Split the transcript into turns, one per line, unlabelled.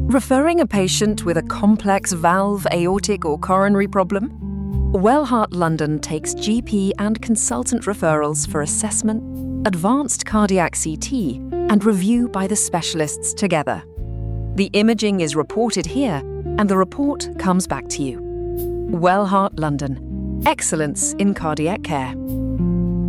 Referring a patient with a complex valve, aortic or coronary problem? Wellheart London takes GP and consultant referrals for assessment, advanced cardiac CT, and review by the specialists together. The imaging is reported here, and the report comes back to you. Wellheart London. Excellence in cardiac care.